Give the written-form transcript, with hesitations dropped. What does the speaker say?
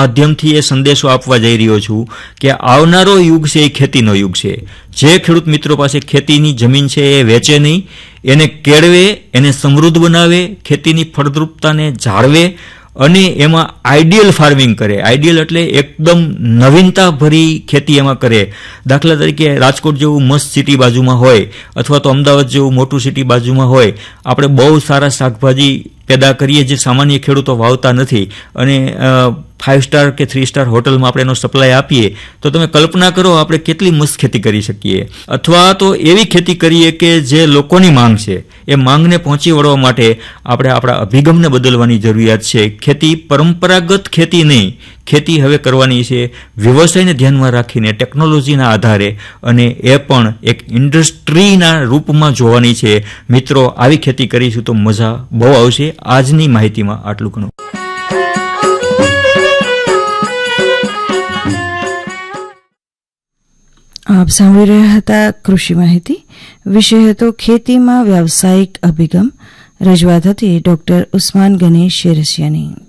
માધ્યમથી એ સંદેશો આપવા જઈ રહ્યો છું કે આવનારો યુગ છે એ ખેતીનો યુગ છે. જે ખેડૂત મિત્રો પાસે ખેતીની જમીન છે એ વેચે નહીં, એને કેળવે, એને સમૃદ્ધ બનાવે, ખેતીની ફળદ્રુપતાને જાળવે અને એમાં આઈડિયલ ફાર્મિંગ કરે. આઈડિયલ એટલે એકદમ નવીનતા ભરી ખેતી એમાં કરે. દાખલા તરીકે રાજકોટ જેવું મસ્ત સિટી બાજુમાં હોય અથવા તો અમદાવાદ જેવું મોટું સિટી બાજુમાં હોય, આપણે બહુ સારા શાકભાજી પેદા કરીએ જે સામાન્ય ખેડૂતો વાવતા નથી અને 5 સ્ટાર કે 3 સ્ટાર હોટલમાં આપણે એનો સપ્લાય આપીએ તો તમે કલ્પના કરો આપણે કેટલી મસ્ત ખેતી કરી શકીએ. અથવા તો એવી ખેતી કરીએ કે જે લોકોની માંગ છે, એ માંગને પહોંચી વળવા માટે આપણે આપણા અભિગમને બદલવાની જરૂરિયાત છે. ખેતી પરંપરાગત ખેતી નહીં, ખેતી હવે કરવાની છે વ્યવસાયને ધ્યાનમાં રાખીને, ટેકનોલોજીના આધારે, અને એ પણ એક ઇન્ડસ્ટ્રીના રૂપમાં જોવાની છે. મિત્રો, આવી ખેતી કરીશું તો મજા બહુ આવશે. આજની માહિતીમાં આટલું ઘણું. આપ સાંભળી રહ્યા હતા કૃષિ માહિતી. વિષય હતો ખેતીમાં વ્યાવસાયિક અભિગમ. રજૂઆત હતી ડોક્ટર ઉસ્માન ગની શેરસિયાની.